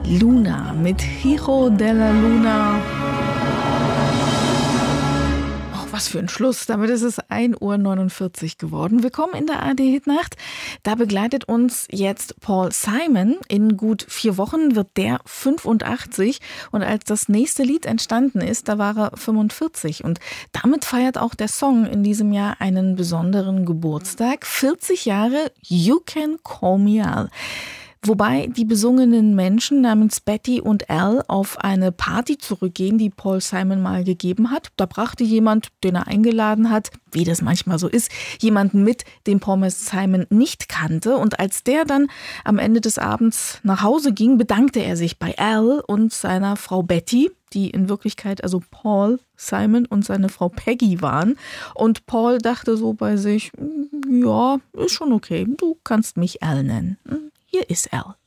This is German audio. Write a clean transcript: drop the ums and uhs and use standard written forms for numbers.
Luna mit Hijo de la Luna. Was für ein Schluss. Damit ist es 1:49 Uhr geworden. Willkommen in der ARD-Hitnacht. Da begleitet uns jetzt Paul Simon. In gut 4 Wochen wird der 85. Und als das nächste Lied entstanden ist, da war er 45. Und damit feiert auch der Song in diesem Jahr einen besonderen Geburtstag. 40 Jahre You Can Call Me Al. Wobei die besungenen Menschen namens Betty und Al auf eine Party zurückgehen, die Paul Simon mal gegeben hat. Da brachte jemand, den er eingeladen hat, wie das manchmal so ist, jemanden mit, den Paul Simon nicht kannte. Und als der dann am Ende des Abends nach Hause ging, bedankte er sich bei Al und seiner Frau Betty, die in Wirklichkeit also Paul Simon und seine Frau Peggy waren. Und Paul dachte so bei sich, ja, ist schon okay, du kannst mich Al nennen. Hier ist Al.